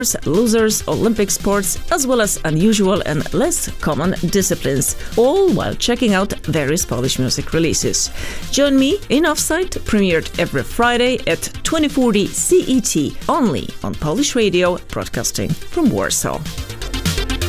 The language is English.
losers, Olympic sports, as well as unusual and less common disciplines, all while checking out various Polish music releases. Join me in Offside, premiered every Friday at 2040 CET, only on Polish Radio, broadcasting from Warsaw.